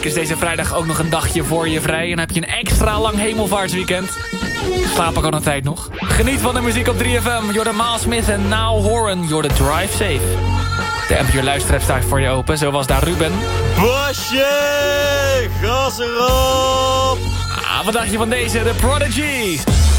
Hopelijk is deze vrijdag ook nog een dagje voor je vrij... en heb je een extra lang hemelvaartsweekend. Slaap ik al een tijd nog. Geniet van de muziek op 3FM. Jordan Miles Smith en Now Horan. You're the Drive Safe. De NPO luisterrap staat voor je open. Zo was daar Ruben. Bosje, gas erop! Wat dacht je van deze? The Prodigy.